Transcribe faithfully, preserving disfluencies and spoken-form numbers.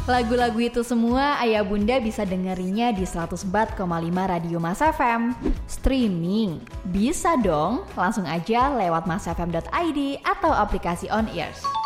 Lagu-lagu itu semua ayah bunda bisa dengerinnya di seratus empat koma lima Radio Mas F M. Streaming? Bisa dong, langsung aja lewat masfm dot i d atau aplikasi On Ears.